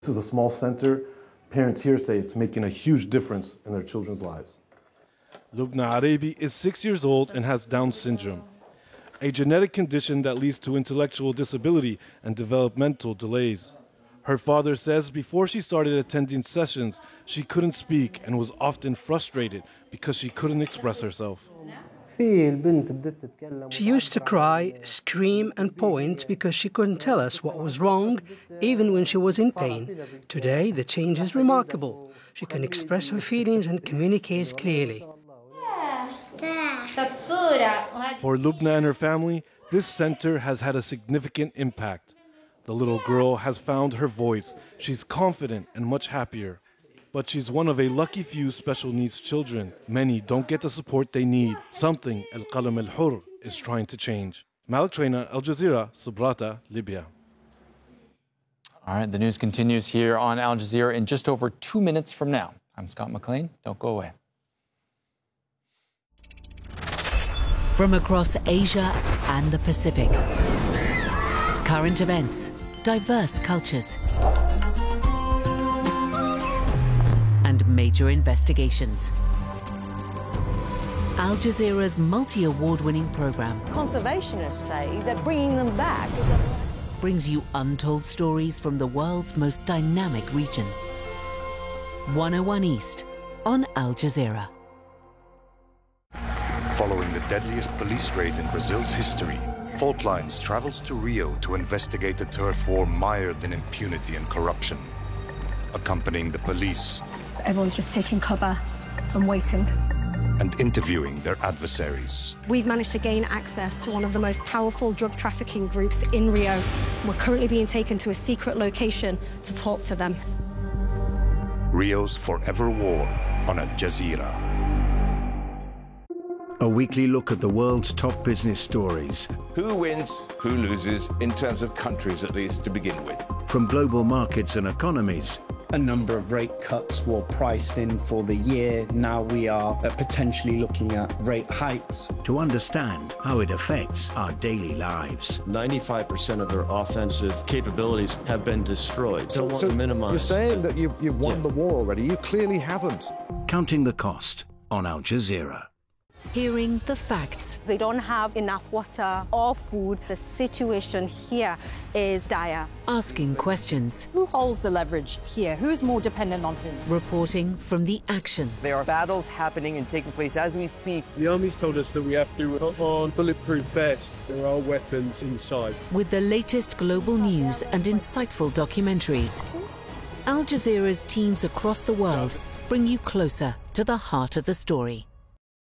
This is a small center. Parents here say it's making a huge difference in their children's lives. Lubna Arabi is 6 years old and has Down syndrome, a genetic condition that leads to intellectual disability and developmental delays. Her father says before she started attending sessions, she couldn't speak and was often frustrated because she couldn't express herself. She used to cry, scream and point because she couldn't tell us what was wrong, even when she was in pain. Today, the change is remarkable. She can express her feelings and communicate clearly. For Lubna and her family, this center has had a significant impact. The little girl has found her voice. She's confident and much happier. But she's one of a lucky few special needs children. Many don't get the support they need, something Al Qalam Al Hur is trying to change. Malik Traina, Al Jazeera, Sabrata, Libya. All right, the news continues here on Al Jazeera in just over 2 minutes from now. I'm Scott McLean. Don't go away. From across Asia and the Pacific, current events, diverse cultures, and major investigations. Al Jazeera's multi-award-winning program Conservationists say that bringing them back brings you untold stories from the world's most dynamic region. 101 East on Al Jazeera. Following the deadliest police raid in Brazil's history, Fault Lines travels to Rio to investigate a turf war mired in impunity and corruption. Accompanying the police, everyone's just taking cover and waiting. And interviewing their adversaries. We've managed to gain access to one of the most powerful drug trafficking groups in Rio. We're currently being taken to a secret location to talk to them. Rio's Forever War on Al Jazeera. A weekly look at the world's top business stories. Who wins, who loses, in terms of countries at least to begin with. From global markets and economies. A number of rate cuts were priced in for the year. Now we are potentially looking at rate hikes. To understand how it affects our daily lives. 95% of their offensive capabilities have been destroyed. So want to minimize. You're saying that you've won the war already. You clearly haven't. Counting the cost on Al Jazeera. Hearing the facts. They don't have enough water or food. The situation here is dire. Asking questions. Who holds the leverage here? Who's more dependent on whom? Reporting from the action. There are battles happening and taking place as we speak. The army's told us that we have to put on bulletproof vests. There are weapons inside. With the latest global news and insightful documentaries, Al Jazeera's teams across the world bring you closer to the heart of the story.